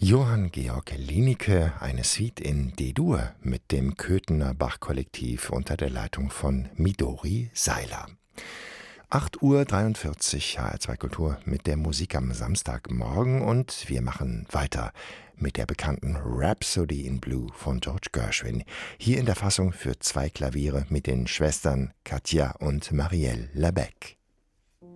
Johann Georg Linicke, eine Suite in D-Dur mit dem Köthener Bach-Kollektiv unter der Leitung von Midori Seiler. 8:43 Uhr, HR2 Kultur mit der Musik am Samstagmorgen, und wir machen weiter mit der bekannten Rhapsody in Blue von George Gershwin. Hier in der Fassung für 2 Klaviere mit den Schwestern Katja und Marielle Labec.